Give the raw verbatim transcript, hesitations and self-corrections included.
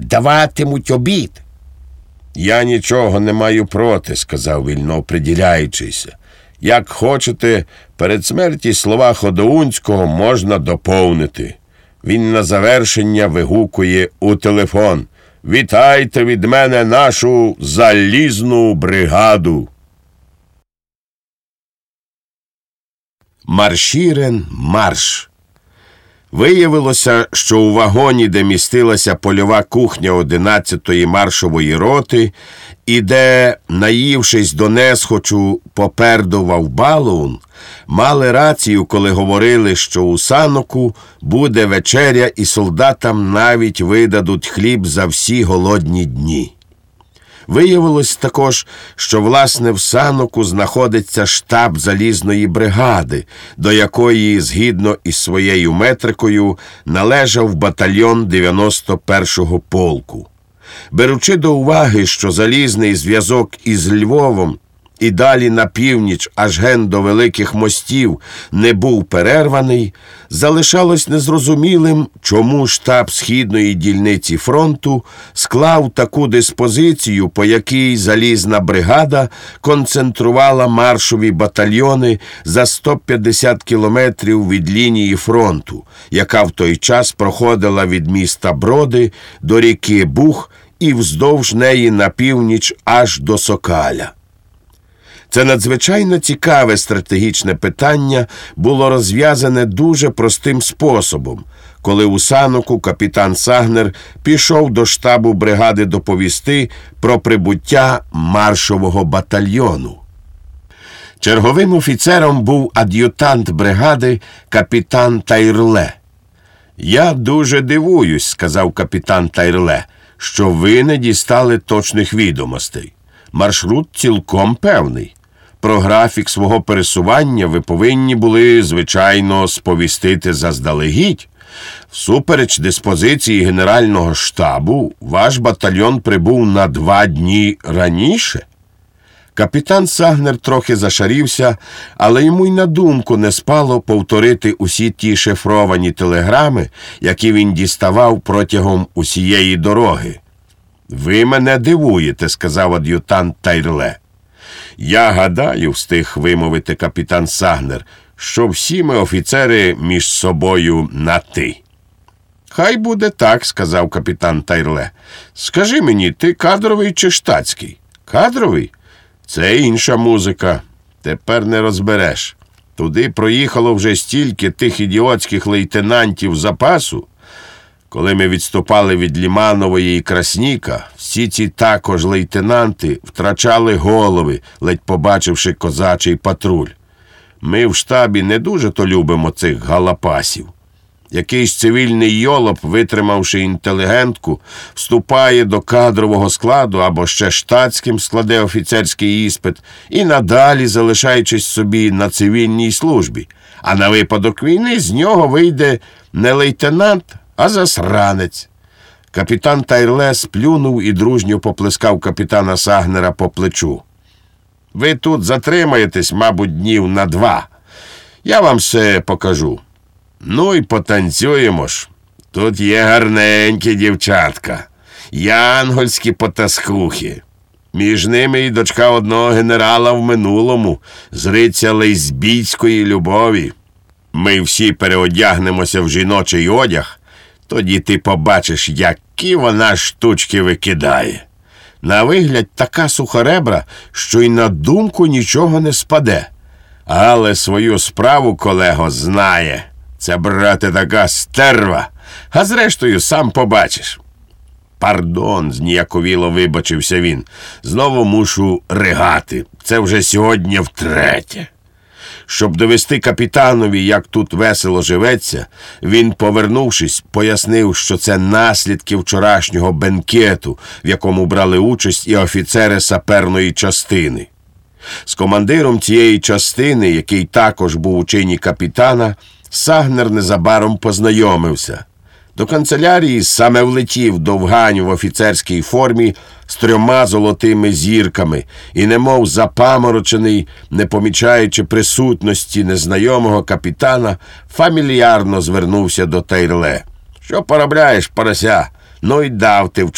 даватимуть обід. Я нічого не маю проти, сказав Вільно, приділяючися. Як хочете, перед смерті слова Ходоунського можна доповнити. Він на завершення вигукує у телефон: «Вітайте від мене нашу залізну бригаду!» Маршірен марш. Виявилося, що у вагоні, де містилася польова кухня одинадцятої маршової роти, і де, наївшись до несхочу, попердував балун, мали рацію, коли говорили, що у Саноку буде вечеря і солдатам навіть видадуть хліб за всі голодні дні. Виявилось також, що, власне, в Саноку знаходиться штаб залізної бригади, до якої, згідно із своєю метрикою, належав батальйон дев'яносто першого полку. Беручи до уваги, що залізний зв'язок із Львовом і далі на північ, аж ген до Великих Мостів, не був перерваний, залишалось незрозумілим, чому штаб Східної дільниці фронту склав таку диспозицію, по якій залізна бригада концентрувала маршові батальйони за сто п'ятдесят кілометрів від лінії фронту, яка в той час проходила від міста Броди до ріки Буг і вздовж неї на північ аж до Сокаля. Це надзвичайно цікаве стратегічне питання було розв'язане дуже простим способом, коли у Саноку капітан Сагнер пішов до штабу бригади доповісти про прибуття маршового батальйону. Черговим офіцером був ад'ютант бригади капітан Тайрле. «Я дуже дивуюсь, – сказав капітан Тайрле, – що ви не дістали точних відомостей. Маршрут цілком певний. Про графік свого пересування ви повинні були, звичайно, сповістити заздалегідь. Всупереч диспозиції Генерального штабу, ваш батальйон прибув на два дні раніше». Капітан Сагнер трохи зашарівся, але йому й на думку не спало повторити усі ті шифровані телеграми, які він діставав протягом усієї дороги. «Ви мене дивуєте», – сказав ад'ютант Тайрле. «Я гадаю, – встиг вимовити капітан Сагнер, – що всі ми офіцери між собою на «ти». «Хай буде так», – сказав капітан Тайрле. «Скажи мені, ти кадровий чи штатський?» «Кадровий? Це інша музика. Тепер не розбереш. Туди проїхало вже стільки тих ідіотських лейтенантів запасу. Коли ми відступали від Ліманової і Красніка, всі ці також лейтенанти втрачали голови, ледь побачивши козачий патруль. Ми в штабі не дуже-то любимо цих галапасів. Якийсь цивільний йолоп, витримавши інтелігентку, вступає до кадрового складу або ще штатським складе офіцерський іспит і надалі залишаючись собі на цивільній службі. А на випадок війни з нього вийде не лейтенант, а засранець. Капітан Тайрле сплюнув і дружньо поплескав капітана Сагнера по плечу. «Ви тут затримаєтесь, мабуть, днів на два. Я вам все покажу. Ну і потанцюємо ж. Тут є гарненькі дівчатка, янгольські потаскухи. Між ними і дочка одного генерала в минулому, зриця лесбійської любові. Ми всі переодягнемося в жіночий одяг, тоді ти побачиш, які вона штучки викидає. На вигляд така сухоребра, що й на думку нічого не спаде. Але свою справу, колего, знає. Це, брате, така стерва. А зрештою, сам побачиш». «Пардон», – зніяковіло вибачився він. «Знову мушу ригати. Це вже сьогодні втретє». Щоб довести капітанові, як тут весело живеться, він, повернувшись, пояснив, що це наслідки вчорашнього бенкету, в якому брали участь і офіцери саперної частини. З командиром цієї частини, який також був у чині капітана, Сагнер незабаром познайомився. До канцелярії саме влетів Довгань в офіцерській формі з трьома золотими зірками і, немов запаморочений, не помічаючи присутності незнайомого капітана, фамільярно звернувся до Тайрле. «Що поробляєш, порося? Ну й дав ти